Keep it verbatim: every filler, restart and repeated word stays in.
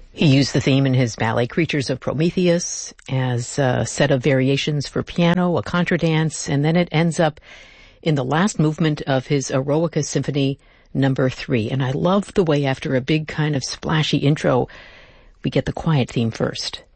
He used the theme in his ballet Creatures of Prometheus as a set of variations for piano, a contradance, and then it ends up in the last movement of his Eroica Symphony number three. And I love the way after a big kind of splashy intro, we get the quiet theme first.